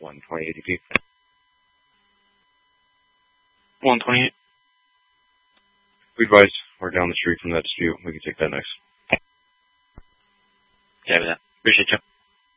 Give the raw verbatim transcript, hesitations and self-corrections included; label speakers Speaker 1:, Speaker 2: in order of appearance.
Speaker 1: one twenty eighty p.
Speaker 2: one twenty-eight.
Speaker 1: We advise we're down the street from that dispute. We can take that next.